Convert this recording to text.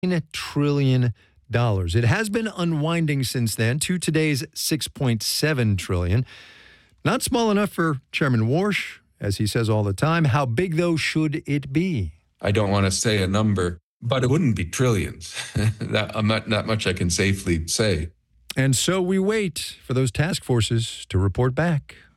trillion. It has been unwinding since then to today's $6.7 trillion. Not small enough for Chairman Warsh, as he says all the time. How big, though, should it be? I don't want to say a number, but it wouldn't be trillions. Not much I can safely say. And so we wait for those task forces to report back.